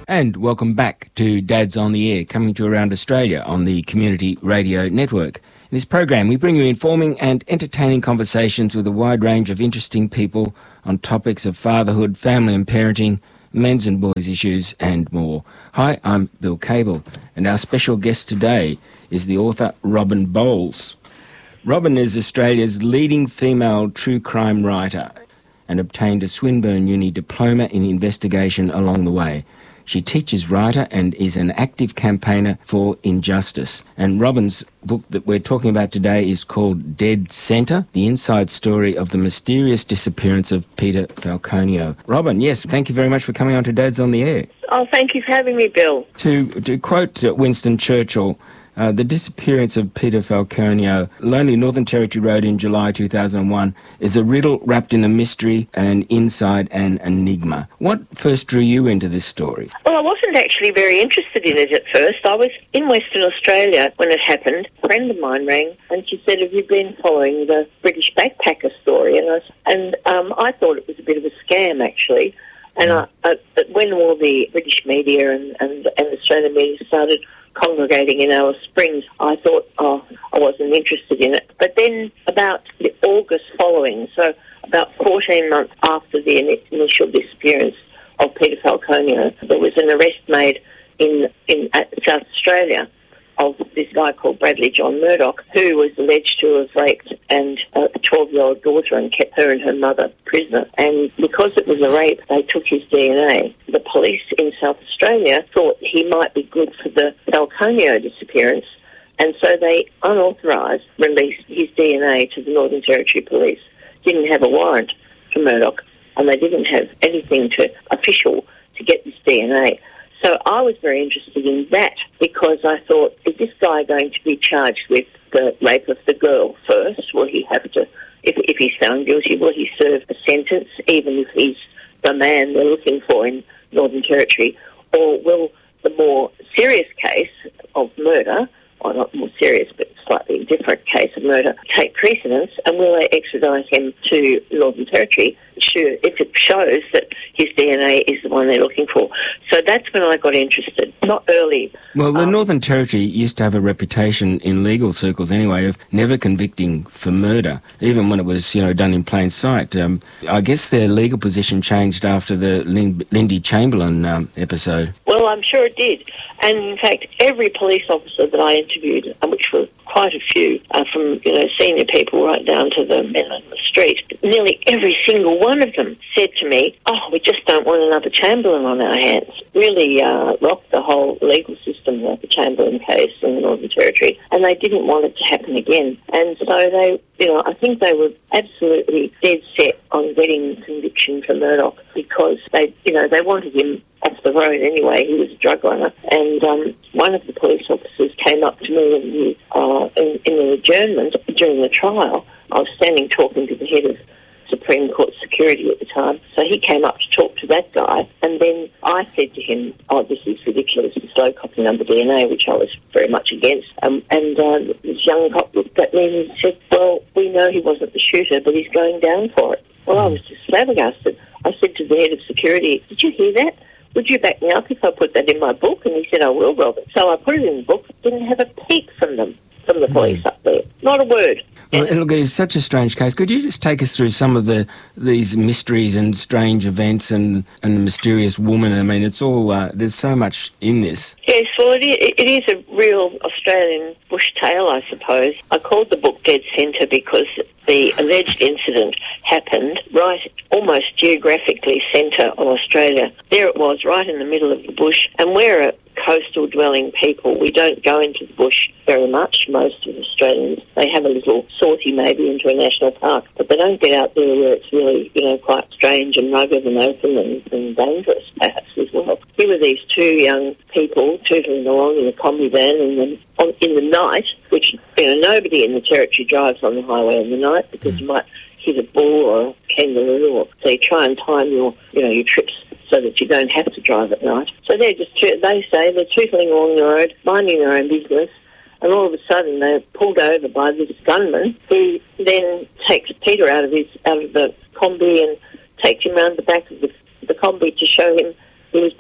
And welcome back to Dad's on the Air, coming to around Australia on the Community Radio Network. In this program, we bring you informing and entertaining conversations with a wide range of interesting people on topics of fatherhood, family and parenting, men's and boys' issues, and more. Hi, I'm Bill Cable, and our special guest today is the author Robin Bowles. Robin is Australia's leading female true crime writer and obtained a Swinburne Uni diploma in investigation along the way. She teaches writer and is an active campaigner for injustice. And Robin's book that we're talking about today is called Dead Centre, the inside story of the mysterious disappearance of Peter Falconio. Robin, yes, thank you very much for coming on to Dad's on the Air. Oh, thank you for having me, Bill. To quote Winston Churchill, the disappearance of Peter Falconio, Lonely Northern Territory Road in July 2001, is a riddle wrapped in a mystery and inside an enigma. What first drew you into this story? Well, I wasn't actually very interested in it at first. I was in Western Australia when it happened. A friend of mine rang and she said, "Have you been following the British backpacker story?" And I thought it was a bit of a scam, actually. And when all the British media and Australian media started congregating in Alice Springs, I thought, I wasn't interested in it. But then about the August following, so about 14 months after the initial disappearance of Peter Falconio, there was an arrest made in South Australia of this guy called Bradley John Murdoch, who was alleged to have raped a 12-year-old daughter and kept her and her mother prisoner. And because it was a rape, they took his DNA. The police in South Australia thought he might be good for the Falconio disappearance, and so they unauthorised released his DNA to the Northern Territory Police. Didn't have a warrant for Murdoch, and they didn't have anything official to get this DNA. So I was very interested in that because I thought, is this guy going to be charged with the rape of the girl first? Will he have to, if he's found guilty, will he serve a sentence even if he's the man they're looking for in Northern Territory? Or will the more serious case of murder, or not more serious but slightly different case of murder, take precedence, and will they extradite him to Northern Territory if it shows that his DNA is the one they're looking for? So that's when I got interested, not early. Well, the Northern Territory used to have a reputation in legal circles anyway of never convicting for murder, even when it was, done in plain sight. I guess their legal position changed after the Lindy Chamberlain episode. Well, I'm sure it did. And in fact, every police officer that I interviewed, which were quite a few, from senior people right down to the men on the street, nearly every single one of them said to me, we just don't want another Chamberlain on our hands. Really rocked the whole legal system, like the Chamberlain case in the Northern Territory, and they didn't want it to happen again. And so they, I think they were absolutely dead set on getting conviction for Murdoch because they wanted him off the road anyway. He was a drug runner. And one of the police officers came up to me in the adjournment during the trial. I was standing talking to the head of Supreme Court Security at the time. So he came up to talk to that guy, and then I said to him, this is ridiculous, the slow copy number DNA, which I was very much against. And this young cop looked at me and said, well, we know he wasn't the shooter, but he's going down for it. Well, I was just flabbergasted. I said to the head of security, did you hear that? Would you back me up if I put that in my book? And he said, I will, Robert. So I put it in the book. Didn't have a peep from the police up there. Not a word. Well, look, it's such a strange case. Could you just take us through some of these mysteries and strange events and the mysterious woman? I mean, it's all, there's so much in this. Yes, well, it is a real Australian bush tale, I suppose. I called the book Dead Centre because the alleged incident happened right almost geographically centre of Australia. There it was, right in the middle of the bush, and we're a coastal dwelling people. We don't go into the bush very much, most of Australians. They have a little sortie maybe into a national park, but they don't get out there where it's really, quite strange and rugged and open and dangerous perhaps as well. Here were these two young people tootling along in a combi van in the night, which, nobody in the Territory drives on the highway in the night because you might hit a bull or a kangaroo, or so you try and time your trips so that you don't have to drive at night. So they say they're tootling along the road, minding their own business, and all of a sudden they're pulled over by this gunman who then takes Peter out of the combi and takes him round the back of the combi to show him who his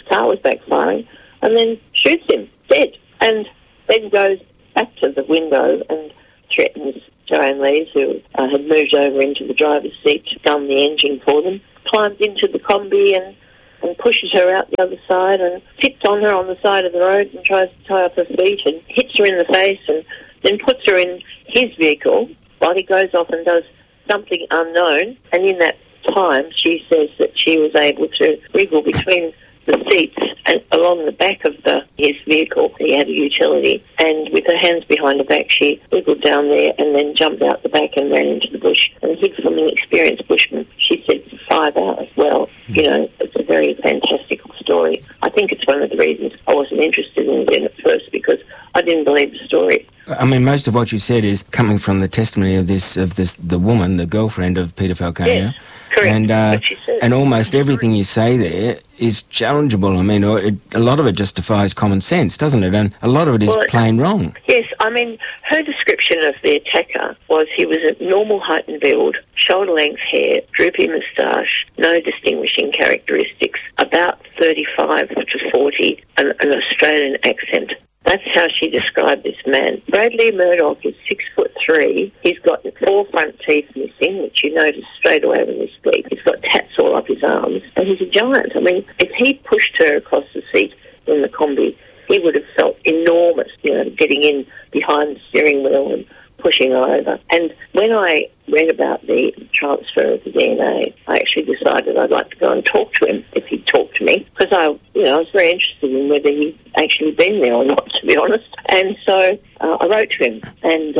car was backfiring, and then shoots him dead, and then goes back to the window and threatens Joanne Lees, who had moved over into the driver's seat to gun the engine for them, climbs into the Kombi and pushes her out the other side and sits on her on the side of the road and tries to tie up her feet and hits her in the face and then puts her in his vehicle while he goes off and does something unknown. And in that time, she says that she was able to wriggle between the seats and along the back of his vehicle. He had a utility, and with her hands behind her back, she wiggled down there and then jumped out the back and ran into the bush and hid from an experienced bushman. She said for 5 hours. Well, you know, it's a very fantastical story. I think it's one of the reasons I wasn't interested in it at first, because I didn't believe the story. I mean, most of what you said is coming from the testimony of the woman, the girlfriend of Peter Falconio. Yes, correct. And almost everything you say there is challengeable. I mean, a lot of it just defies common sense, doesn't it? And a lot of it is plain wrong. Yes, I mean, her description of the attacker was he was a normal height and build, shoulder-length hair, droopy moustache, no distinguishing characteristics, about 35 to 40, and an Australian accent. That's how she described this man. Bradley Murdoch is 6'3". He's got 4 front teeth missing, which you notice straight away when you speak. He's got tats all up his arms, and he's a giant. I mean, if he pushed her across the seat in the Kombi, he would have felt enormous, you know, getting in behind the steering wheel and pushing over. And when I read about the transfer of the DNA, I actually decided I'd like to go and talk to him if he'd talk to me, because I was very interested in whether he'd actually been there or not, to be honest. And so I wrote to him,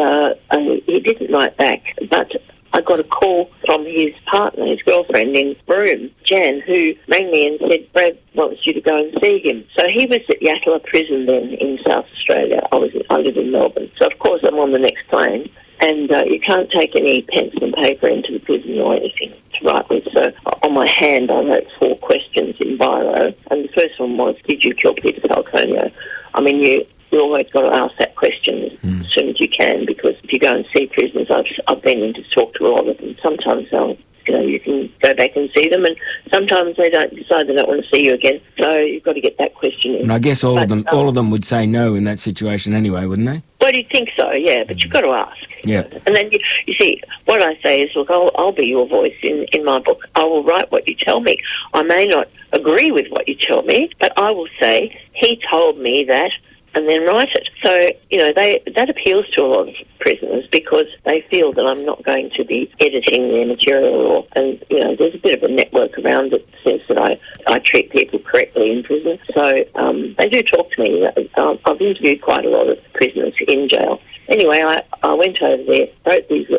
and he didn't write back, but I got a call from his partner, his girlfriend in Broome, Jan, who rang me and said, Brad wants you to go and see him. So he was at Yatala Prison then in South Australia. I live in Melbourne. So, of course, I'm on the next plane. And you can't take any pencil and paper into the prison or anything to write with. So on my hand, I wrote 4 questions in biro. And the first one was, did you kill Peter Falconio? I mean, you always got to ask that question as soon as you can, because if you go and see prisoners, I've been in to talk to a lot of them. Sometimes you can go back and see them, and sometimes they decide they don't want to see you again. So you've got to get that question in. And I guess all of them would say no in that situation anyway, wouldn't they? Well, you'd think so, yeah, but you've got to ask. Yeah. And then, you see, what I say is, look, I'll be your voice in my book. I will write what you tell me. I may not agree with what you tell me, but I will say, he told me that, and then write it. So, that appeals to a lot of prisoners, because they feel that I'm not going to be editing their material, and there's a bit of a network around that says that I treat people correctly in prison. So they do talk to me. I've interviewed quite a lot of prisoners in jail. Anyway, I went over there, wrote these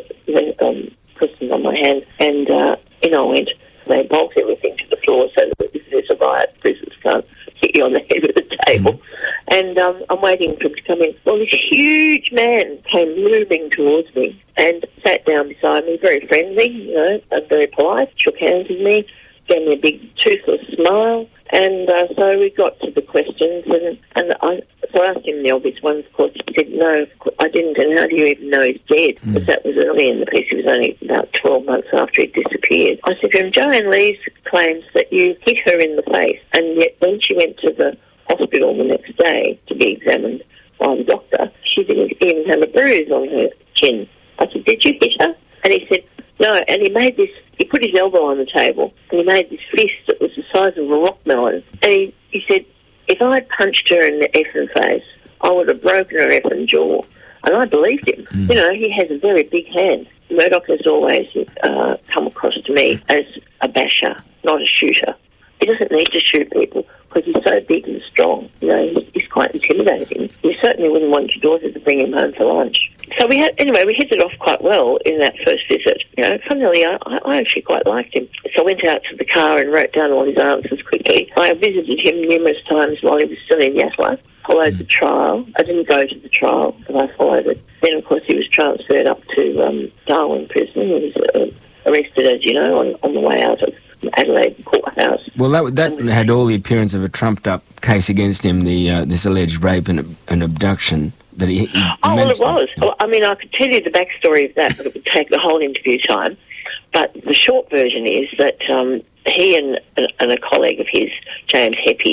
questions on my hand, and in I went. They bolt everything to the floor so that if there's a riot, prisoners can't hit you on the head with a table. And I'm waiting for him to come in. Well, this huge man came moving towards me and sat down beside me, very friendly, and very polite, shook hands with me, gave me a big toothless smile. And so we got to the questions, and I asked him the obvious ones. Of course, he said, no, I didn't, and how do you even know he's dead? Because that was early in the piece. It was only about 12 months after he disappeared. I said to him, Joanne Lees claims that you hit her in the face, and yet when she went to the hospital the next day to be examined by the doctor, she didn't even have a bruise on her chin. I said, did you hit her? And he said, no, and he put his elbow on the table, and he made this fist that was the size of a rock melon. And he said, if I had punched her in the effing face, I would have broken her effing jaw. And I believed him. He has a very big hand. Murdoch has always come across to me as a basher, not a shooter. He doesn't need to shoot people because he's so big and strong. He's quite intimidating. You certainly wouldn't want your daughter to bring him home for lunch. So we hit it off quite well in that first visit. Funnily, I actually quite liked him. So I went out to the car and wrote down all his answers quickly. I visited him numerous times while he was still in Yatala. Followed the trial. I didn't go to the trial, but I followed it. Then, of course, he was transferred up to Darwin Prison. He was arrested, as you know, on the way out of Adelaide Courthouse. Well, that had all the appearance of a trumped-up case against him, this alleged rape and abduction. That he well, it was. Well, I mean, I could tell you the backstory of that, but it would take the whole interview time. But the short version is that he and a colleague of his, James Heppy,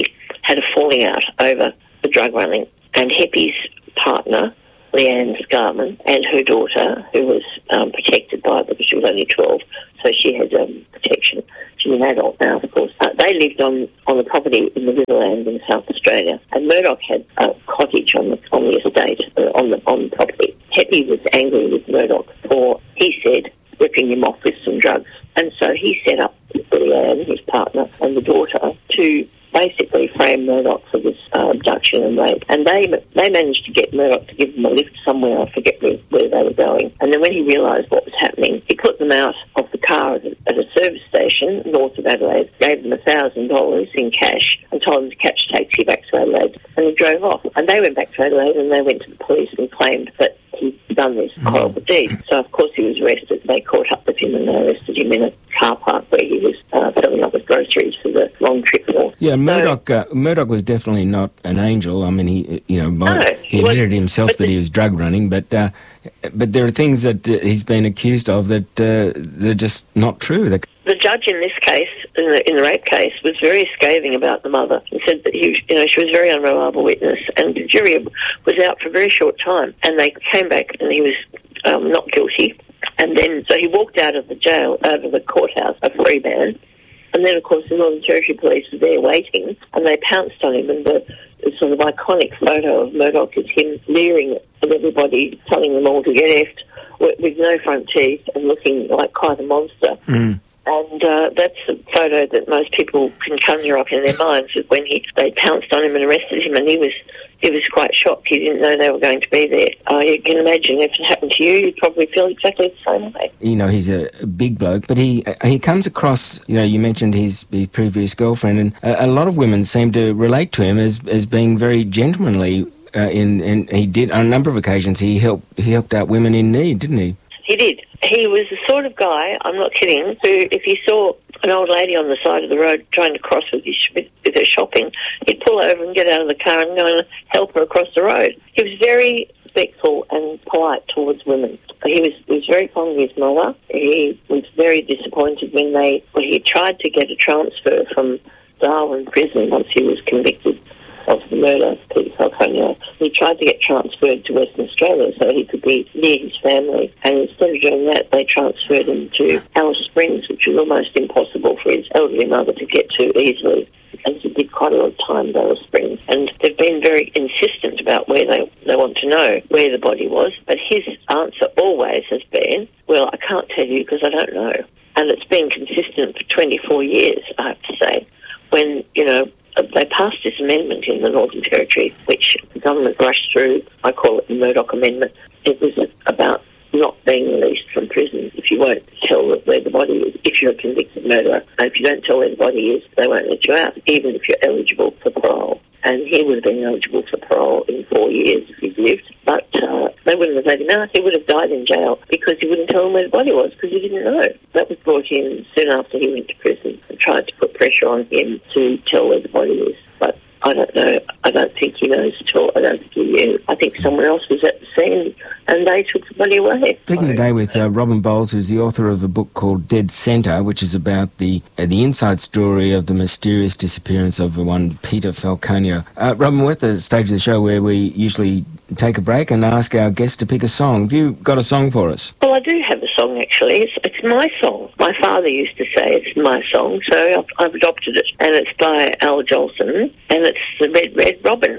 had a falling out over the drug running, and Heppy's partner, Leanne Scarman, and her daughter, who was protected by it because she was only 12, so she had protection. She's an adult now, of course. They lived on the property in the Riverland in South Australia, and Murdoch had a cottage on the estate, on the property. Heppy was angry with Murdoch for, he said, ripping him off with some drugs. And so he set up with Leanne, his partner, and the daughter to basically frame Murdoch for this abduction and rape. And they managed to get Murdoch to give them a lift somewhere, I forget where they were going. And then when he realised what was happening, he put them out of the car at a service station north of Adelaide, gave them $1,000 in cash and told them to catch a taxi back to Adelaide, and he drove off. And they went back to Adelaide and they went to the police and claimed that he'd done this horrible deed. So, of course, he was arrested. They caught up with him and they arrested him in a car park where he was filling up with groceries for the long trip north. Yeah, Murdoch was definitely not an angel. I mean, he admitted himself that he was drug running, but there are things that he's been accused of that they're just not true. The judge in this case, in the rape case, was very scathing about the mother and said that she was a very unreliable witness, and the jury was out for a very short time, and they came back and he was not guilty. And then, so he walked out of the jail, out of the courthouse, a free man. And then, of course, the Northern Territory Police were there waiting, and they pounced on him. And the sort of iconic photo of Murdoch is him leering at everybody, telling them all to get effed, with no front teeth and looking like quite a monster. Mm. And that's a photo that most people can conjure up in their minds, is when they pounced on him and arrested him, and he was quite shocked. He didn't know they were going to be there. You can imagine if it happened to you, you'd probably feel exactly the same way. He's a big bloke, but he comes across, you mentioned his previous girlfriend, and a lot of women seem to relate to him as being very gentlemanly. And he did, on a number of occasions, he helped out women in need, didn't he? He did. He was the sort of guy, I'm not kidding, who if he saw an old lady on the side of the road trying to cross with her shopping, he'd pull over and get out of the car and go and help her across the road. He was very respectful and polite towards women. He was very fond of his mother. He was very disappointed when he tried to get a transfer from Darwin prison once he was convicted of the murder of Peter Falconio. He tried to get transferred to Western Australia so he could be near his family, and instead of doing that, they transferred him to Alice Springs, which was almost impossible for his elderly mother to get to easily. And he did quite a lot of time at Alice Springs, and they've been very insistent about where they want to know where the body was, but his answer always has been, well, I can't tell you because I don't know. And it's been consistent for 24 years, I have to say, when, they passed this amendment in the Northern Territory, which the government rushed through. I call it the Murdoch Amendment. It was about not being released from prison if you won't tell where the body is, if you're a convicted murderer. And if you don't tell where the body is, they won't let you out, even if you're eligible for parole. And he would have been eligible for parole in 4 years if he'd lived. But they wouldn't have let him out. He would have died in jail because he wouldn't tell them where the body was because he didn't know. That was brought in soon after he went to prison and tried to put pressure on him to tell where the body is. But I don't know. I don't think he knows at all. I don't think he knew. I think someone else was at the scene and they took the body away. Speaking today with Robin Bowles, who's the author of a book called Dead Centre, which is about the inside story of the mysterious disappearance of one Peter Falconio. Robin, we're at the stage of the show where we usually take a break and ask our guests to pick a song. Have you got a song for us? Well, I do have a song, actually. It's my song. My father used to say it's my song, so I've adopted it. And it's by Al Jolson, and it's the Red, Red Robin.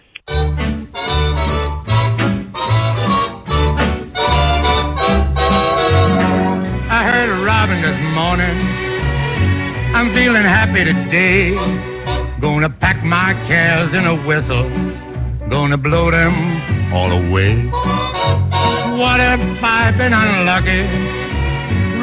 I heard a robin this morning. I'm feeling happy today. Gonna pack my cares in a whistle. Gonna blow them all away. What if I've been unlucky